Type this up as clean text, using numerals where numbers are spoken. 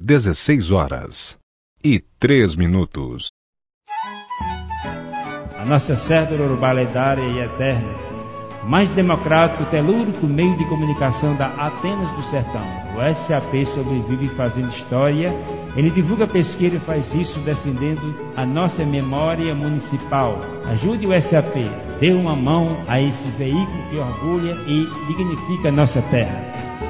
16h03. A nossa cédula urbanedária e eterna, mais democrático e telúrico meio de comunicação da Atenas do Sertão. O SAP sobrevive fazendo história. Ele divulga pesquisa e faz isso defendendo a nossa memória municipal. Ajude o SAP, dê uma mão a esse veículo que orgulha e dignifica a nossa terra.